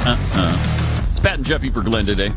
It's Pat and Jeffy for Glenn today.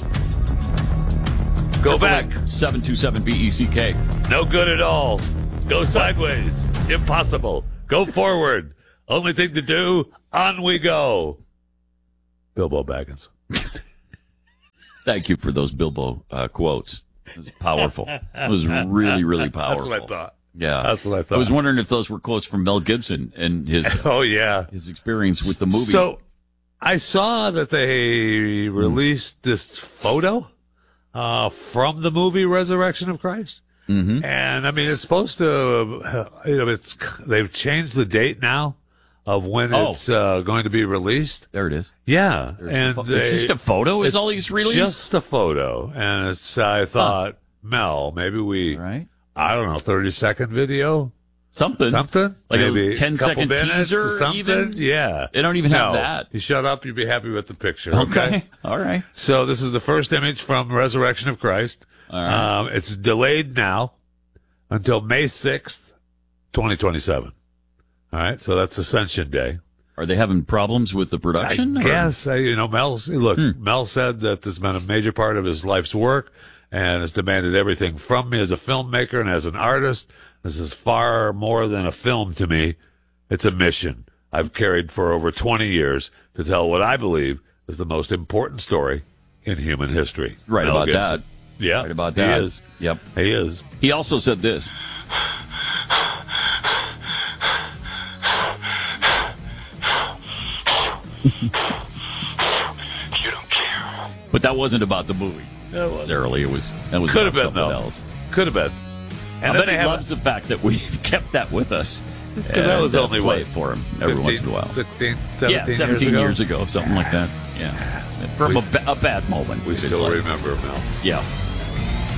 Go back. 727-BECK. No good at all. Go sideways. Impossible. Go forward. Only thing to do, on we go. Bilbo Baggins. Thank you for those Bilbo quotes. It was powerful. It was really, really powerful. That's what I thought. Yeah. That's what I thought. I was wondering if those were quotes from Mel Gibson and his his experience with the movie. So I saw that they released this photo from the movie Resurrection of Christ. Mm-hmm. And I mean, it's supposed to, they've changed the date now of when it's going to be released. There it is. Yeah. It's just a photo is all he's released? Just a photo. And I thought, Mel, maybe I don't know, 30-second video? Something. Like maybe a 10-second teaser or something? even? Yeah. They don't even have that. You shut up, you'd be happy with the picture. Okay. All right. So this is the first image from Resurrection of Christ. All right. It's delayed now until May 6th, 2027. All right. So that's Ascension Day. Are they having problems with the production? I guess. Mel said that this has been a major part of his life's work and has demanded everything from me as a filmmaker and as an artist. This is far more than a film to me. It's a mission I've carried for over 20 years to tell what I believe is the most important story in human history. Right Mel about Gibson. that. Yeah. Right about that. He is. Yep. He is. He also said this. You don't care. But that wasn't about the movie necessarily. That was Could have been, something though. else. Could have been. And I bet he loves the fact that we've kept that with us. Because that was only play it for him every once in a while. 16, 17, 17 years years ago, something like that. Yeah. From a bad moment. We still remember, Mel. Yeah.